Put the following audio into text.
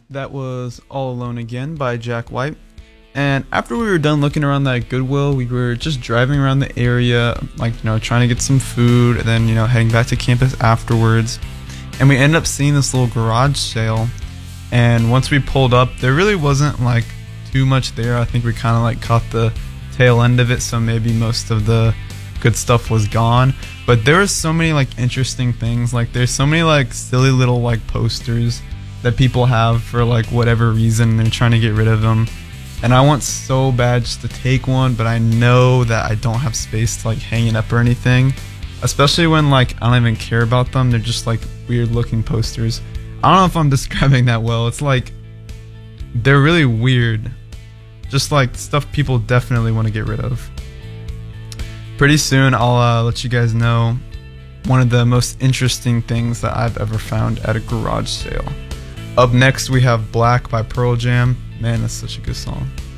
That was All Alone Again by Jack White. And after we were done looking around that Goodwill, we were just driving around the area, trying to get some food, and then, heading back to campus afterwards. And we ended up seeing this little garage sale. And once we pulled up, there really wasn't too much there. I think we kind of caught the tail end of it, so maybe most of the good stuff was gone. But there were so many interesting things. There's so many silly little posters that people have for whatever reason. They're trying to get rid of them, and I want so bad just to take one, but I know that I don't have space to hang it up or anything, especially when I don't even care about them. They're just weird looking posters. I don't know if I'm describing that well. It's they're really weird, just stuff people definitely want to get rid of. Pretty soon I'll let you guys know one of the most interesting things that I've ever found at a garage sale. Up next we have Black by Pearl Jam. Man, that's such a good song.